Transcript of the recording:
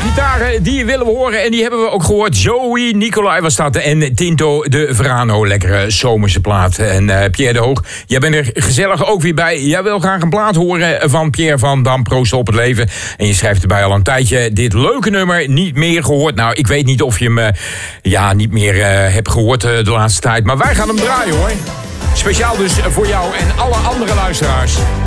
gitaren, die willen we horen. En die hebben we ook gehoord. Joey Nicolai was dat. En Tinto de Verano. Lekkere zomerse plaat. En Pierre de Hoog, jij bent er gezellig ook weer bij. Jij wil graag een plaat horen van Pierre van Dam. Proost op het leven. En je schrijft erbij al een tijdje. Dit leuke nummer, niet meer gehoord. Nou, ik weet niet of je hem niet meer hebt gehoord de laatste tijd. Maar wij gaan hem draaien, hoor. Speciaal dus voor jou en alle andere luisteraars.